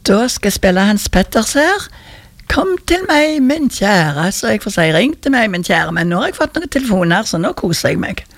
Da skal jeg spille Hans Petters her. Kom til meg, min kjære, så jeg får si ring til meg, min kjære, men nå har jeg fått noen telefoner, så nå koser jeg meg.